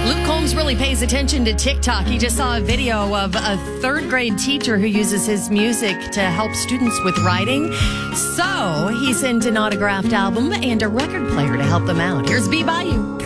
Luke Combs really pays attention to TikTok. He just saw a video of a third grade teacher who uses his music to help students with writing. So he sent an autographed album and a record player to help them out. Here's Be By You.